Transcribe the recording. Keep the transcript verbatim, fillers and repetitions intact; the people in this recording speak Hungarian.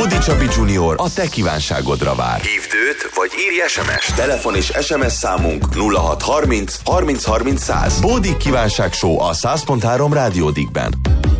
Bódi Csabi Junior a te kívánságodra vár. Hívd őt, vagy írj es em es. Telefon és es em es számunk nulla hat harminc harminc harminc száz. Bódi kívánság show a száz pont három Rádió Dickben.